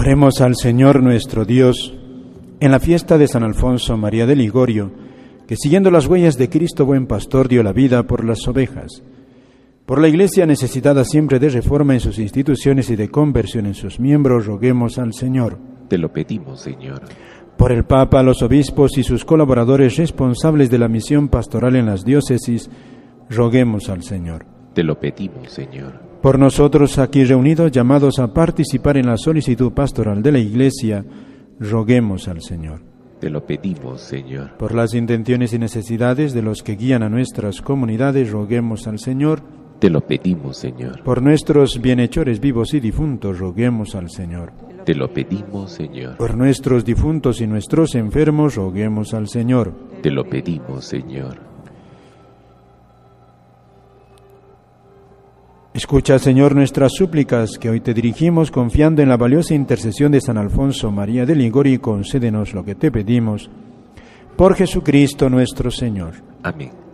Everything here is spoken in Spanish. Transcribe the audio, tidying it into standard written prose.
Oremos al Señor nuestro Dios en la fiesta de San Alfonso María de Ligorio, que siguiendo las huellas de Cristo buen pastor dio la vida por las ovejas. Por la Iglesia necesitada siempre de reforma en sus instituciones y de conversión en sus miembros, roguemos al Señor. Te lo pedimos, Señor. Por el Papa, los obispos y sus colaboradores responsables de la misión pastoral en las diócesis, roguemos al Señor. Te lo pedimos, Señor. Por nosotros aquí reunidos, llamados a participar en la solicitud pastoral de la Iglesia, roguemos al Señor. Te lo pedimos, Señor. Por las intenciones y necesidades de los que guían a nuestras comunidades, roguemos al Señor. Te lo pedimos, Señor. Por nuestros bienhechores vivos y difuntos, roguemos al Señor. Te lo pedimos, Señor. Por nuestros difuntos y nuestros enfermos, roguemos al Señor. Te lo pedimos, Señor. Escucha, Señor, nuestras súplicas que hoy te dirigimos confiando en la valiosa intercesión de San Alfonso María de Ligorio, y concédenos lo que te pedimos. Por Jesucristo nuestro Señor. Amén.